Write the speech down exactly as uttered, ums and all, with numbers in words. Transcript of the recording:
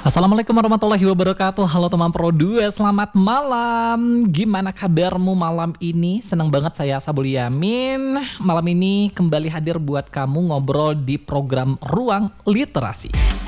Assalamualaikum warahmatullahi wabarakatuh. Halo teman Pro dua, selamat malam. Gimana kabarmu malam ini? Senang banget saya Sabul Yamin. Malam ini kembali hadir buat kamu ngobrol di program Ruang Literasi.